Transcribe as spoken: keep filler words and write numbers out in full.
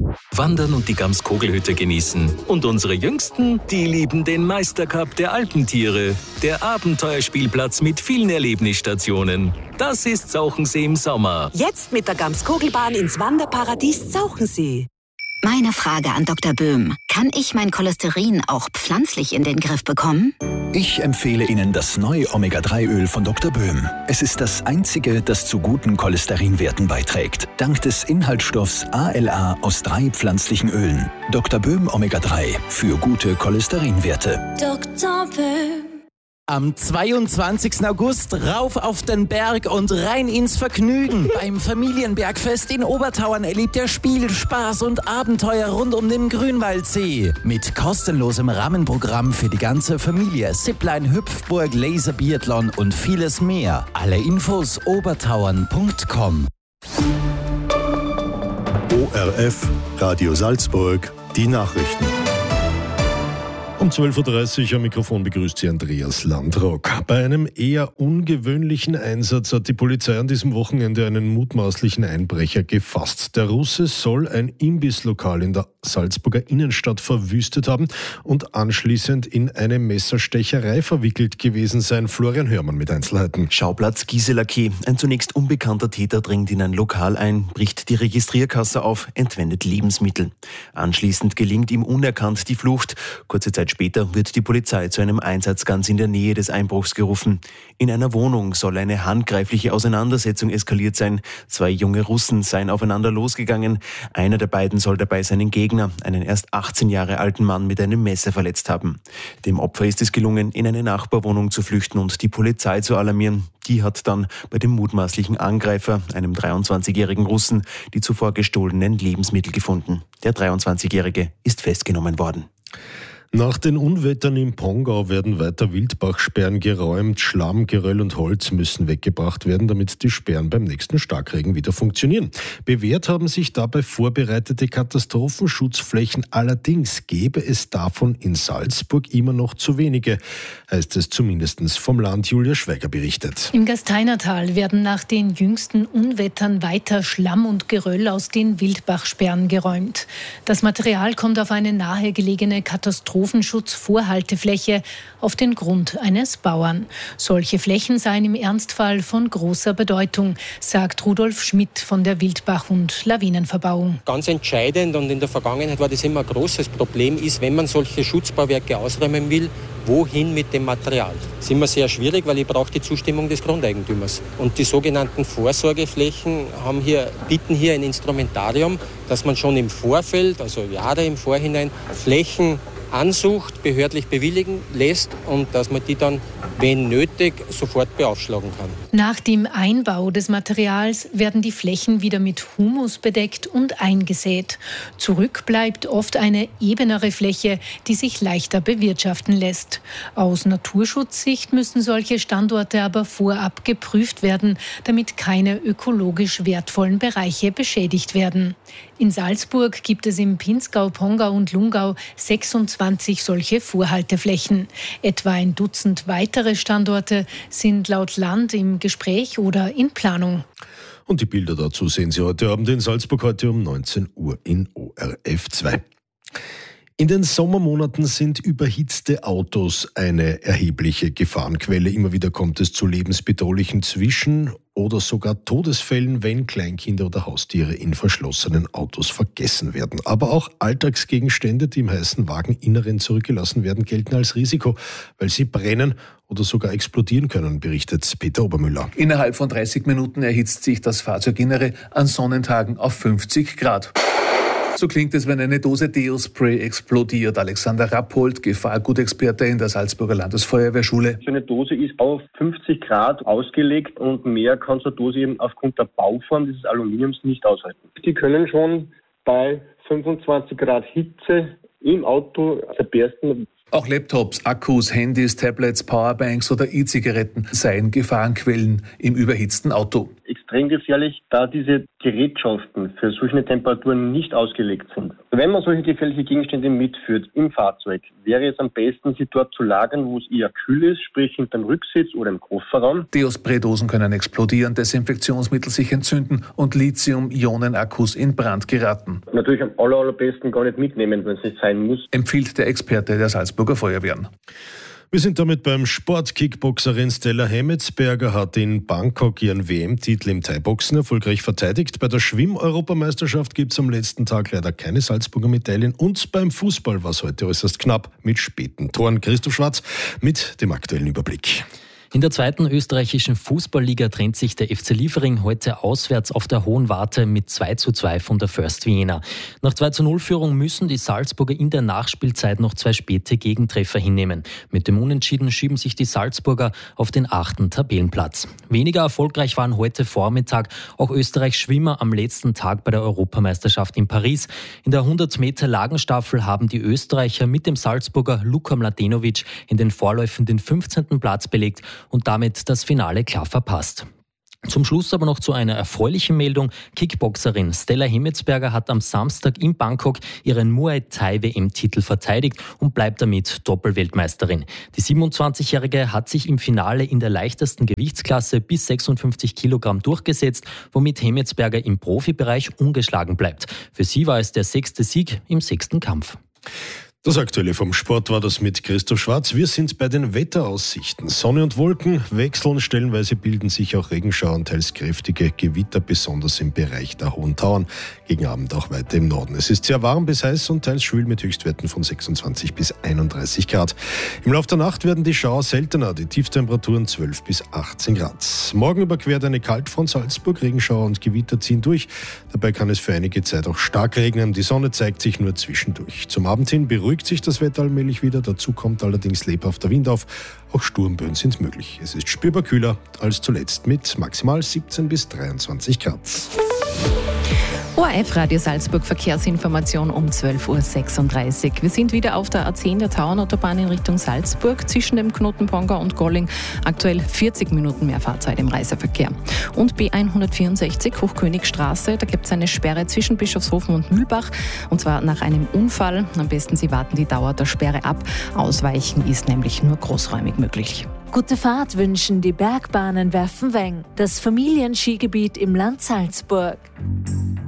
Wandern und die Gamskogelhütte genießen. Und unsere Jüngsten, die lieben den Meistercup der Alpentiere. Der Abenteuerspielplatz mit vielen Erlebnisstationen. Das ist Zauchensee im Sommer. Jetzt mit der Gamskogelbahn ins Wanderparadies Zauchensee. Meine Frage an Doktor Böhm. Kann ich mein Cholesterin auch pflanzlich in den Griff bekommen? Ich empfehle Ihnen das neue Omega drei Öl von Doktor Böhm. Es ist das einzige, das zu guten Cholesterinwerten beiträgt. Dank des Inhaltsstoffs A L A aus drei pflanzlichen Ölen. Doktor Böhm Omega drei für gute Cholesterinwerte. Doktor Böhm. Am zweiundzwanzigsten August rauf auf den Berg und rein ins Vergnügen. Beim Familienbergfest in Obertauern erlebt ihr Spiel, Spaß und Abenteuer rund um den Grünwaldsee. Mit kostenlosem Rahmenprogramm für die ganze Familie, Zipline, Hüpfburg, Laserbiathlon und vieles mehr. Alle Infos obertauern punkt com. O R F, Radio Salzburg, die Nachrichten. Um zwölf Uhr dreißig am Mikrofon begrüßt Sie Andreas Landrock. Bei einem eher ungewöhnlichen Einsatz hat die Polizei an diesem Wochenende einen mutmaßlichen Einbrecher gefasst. Der Russe soll ein Imbisslokal in der Salzburger Innenstadt verwüstet haben und anschließend in eine Messerstecherei verwickelt gewesen sein. Florian Hörmann mit Einzelheiten. Schauplatz Gisela K. Ein zunächst unbekannter Täter dringt in ein Lokal ein, bricht die Registrierkasse auf, entwendet Lebensmittel. Anschließend gelingt ihm unerkannt die Flucht. Kurze Zeit später wird die Polizei zu einem Einsatz ganz in der Nähe des Einbruchs gerufen. In einer Wohnung soll eine handgreifliche Auseinandersetzung eskaliert sein. Zwei junge Russen seien aufeinander losgegangen. Einer der beiden soll dabei seinen Gegner, einen erst achtzehn Jahre alten Mann, mit einem Messer verletzt haben. Dem Opfer ist es gelungen, in eine Nachbarwohnung zu flüchten und die Polizei zu alarmieren. Die hat dann bei dem mutmaßlichen Angreifer, einem dreiundzwanzigjährigen Russen, die zuvor gestohlenen Lebensmittel gefunden. Der dreiundzwanzigjährige ist festgenommen worden. Nach den Unwettern im Pongau werden weiter Wildbachsperren geräumt. Schlamm, Geröll und Holz müssen weggebracht werden, damit die Sperren beim nächsten Starkregen wieder funktionieren. Bewährt haben sich dabei vorbereitete Katastrophenschutzflächen. Allerdings gäbe es davon in Salzburg immer noch zu wenige, heißt es zumindest vom Land. Julia Schweiger berichtet. Im Gasteinertal werden nach den jüngsten Unwettern weiter Schlamm und Geröll aus den Wildbachsperren geräumt. Das Material kommt auf eine nahegelegene Katastrophe Katastrophenschutzvorhaltefläche auf den Grund eines Bauern. Solche Flächen seien im Ernstfall von großer Bedeutung, sagt Rudolf Schmidt von der Wildbach- und Lawinenverbauung. Ganz entscheidend, und in der Vergangenheit war das immer ein großes Problem, ist, wenn man solche Schutzbauwerke ausräumen will, wohin mit dem Material? Das ist immer sehr schwierig, weil ich brauche die Zustimmung des Grundeigentümers. Und die sogenannten Vorsorgeflächen haben hier, bieten hier ein Instrumentarium, dass man schon im Vorfeld, also Jahre im Vorhinein, Flächen ansucht, behördlich bewilligen lässt und dass man die dann, wenn nötig, sofort beaufschlagen kann. Nach dem Einbau des Materials werden die Flächen wieder mit Humus bedeckt und eingesät. Zurück bleibt oft eine ebenere Fläche, die sich leichter bewirtschaften lässt. Aus Naturschutzsicht müssen solche Standorte aber vorab geprüft werden, damit keine ökologisch wertvollen Bereiche beschädigt werden. In Salzburg gibt es im Pinzgau, Pongau und Lungau sechsundzwanzig solche Vorhalteflächen. Etwa ein Dutzend weitere Standorte sind laut Land im Gespräch oder in Planung. Und die Bilder dazu sehen Sie heute Abend in Salzburg, heute um neunzehn Uhr in O R F zwei. In den Sommermonaten sind überhitzte Autos eine erhebliche Gefahrenquelle. Immer wieder kommt es zu lebensbedrohlichen Zwischen- oder sogar Todesfällen, wenn Kleinkinder oder Haustiere in verschlossenen Autos vergessen werden. Aber auch Alltagsgegenstände, die im heißen Wageninneren zurückgelassen werden, gelten als Risiko, weil sie brennen oder sogar explodieren können, berichtet Peter Obermüller. Innerhalb von dreißig Minuten erhitzt sich das Fahrzeuginnere an Sonnentagen auf fünfzig Grad. So klingt es, wenn eine Dose Deo-Spray explodiert. Alexander Rappold, Gefahrgutexperte in der Salzburger Landesfeuerwehrschule. So eine Dose ist auf fünfzig Grad ausgelegt und mehr kann so eine Dose eben aufgrund der Bauform dieses Aluminiums nicht aushalten. Die können schon bei fünfundzwanzig Grad Hitze im Auto zerbersten. Auch Laptops, Akkus, Handys, Tablets, Powerbanks oder E-Zigaretten seien Gefahrenquellen im überhitzten Auto. extrem gefährlich, da diese Gerätschaften für solche Temperaturen nicht ausgelegt sind. Wenn man solche gefährliche Gegenstände mitführt im Fahrzeug, wäre es am besten, sie dort zu lagern, wo es eher kühl ist, sprich hinterm Rücksitz oder im Kofferraum. Deospray-Dosen können explodieren, Desinfektionsmittel sich entzünden und Lithium-Ionen-Akkus in Brand geraten. Natürlich am aller, allerbesten gar nicht mitnehmen, wenn es nicht sein muss, empfiehlt der Experte der Salzburger Feuerwehren. Wir sind damit beim Sport. Kickboxerin Stella Hemmetsberger hat in Bangkok ihren W M-Titel im Thai-Boxen erfolgreich verteidigt. Bei der Schwimm-Europameisterschaft gibt es am letzten Tag leider keine Salzburger Medaillen. Und beim Fußball war es heute äußerst knapp mit späten Toren. Christoph Schwarz mit dem aktuellen Überblick. In der zweiten österreichischen Fußballliga trennt sich der F C Liefering heute auswärts auf der Hohen Warte mit zwei zu zwei von der First Vienna. Nach zwei zu null Führung müssen die Salzburger in der Nachspielzeit noch zwei späte Gegentreffer hinnehmen. Mit dem Unentschieden schieben sich die Salzburger auf den achten Tabellenplatz. Weniger erfolgreich waren heute Vormittag auch Österreichs Schwimmer am letzten Tag bei der Europameisterschaft in Paris. In der hundert Meter Lagenstaffel haben die Österreicher mit dem Salzburger Luka Mladenovic in den Vorläufen den fünfzehnten Platz belegt und damit das Finale klar verpasst. Zum Schluss aber noch zu einer erfreulichen Meldung. Kickboxerin Stella Hemmetsberger hat am Samstag in Bangkok ihren Muay Thai W M-Titel verteidigt und bleibt damit Doppelweltmeisterin. Die siebenundzwanzigjährige hat sich im Finale in der leichtesten Gewichtsklasse bis sechsundfünfzig Kilogramm durchgesetzt, womit Hemmetsberger im Profibereich ungeschlagen bleibt. Für sie war es der sechste Sieg im sechsten Kampf. Das Aktuelle vom Sport war das mit Christoph Schwarz. Wir sind bei den Wetteraussichten. Sonne und Wolken wechseln, stellenweise bilden sich auch Regenschauer und teils kräftige Gewitter, besonders im Bereich der Hohen Tauern. Gegen Abend auch weiter im Norden. Es ist sehr warm bis heiß und teils schwül mit Höchstwerten von sechsundzwanzig bis einunddreißig Grad. Im Laufe der Nacht werden die Schauer seltener, die Tiefstemperaturen zwölf bis achtzehn Grad. Morgen überquert eine Kaltfront Salzburg, Regenschauer und Gewitter ziehen durch. Dabei kann es für einige Zeit auch stark regnen. Die Sonne zeigt sich nur zwischendurch. Zum Abend hin beruhigt Beruhigt sich das Wetter allmählich wieder, dazu kommt allerdings lebhafter Wind auf. Auch Sturmböen sind möglich. Es ist spürbar kühler als zuletzt mit maximal siebzehn bis dreiundzwanzig Grad. O R F Radio Salzburg Verkehrsinformation um zwölf Uhr sechsunddreißig. Wir sind wieder auf der A zehn der Tauernautobahn in Richtung Salzburg zwischen dem Knoten Ponga und Golling. Aktuell vierzig Minuten mehr Fahrzeit im Reiseverkehr. Und B hundertvierundsechzig Hochkönigstraße, da gibt es eine Sperre zwischen Bischofshofen und Mühlbach. Und zwar nach einem Unfall. Am besten Sie warten die Dauer der Sperre ab. Ausweichen ist nämlich nur großräumig möglich. Gute Fahrt wünschen die Bergbahnen Werfenweng, das Familienskigebiet im Land Salzburg.